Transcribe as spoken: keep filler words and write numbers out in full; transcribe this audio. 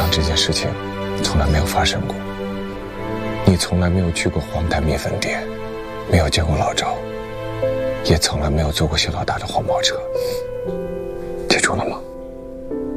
这件事情从来没有发生过。你从来没有去过黄潭蜜粉店，没有见过老赵，也从来没有坐过谢老大的黄包车，记住了吗？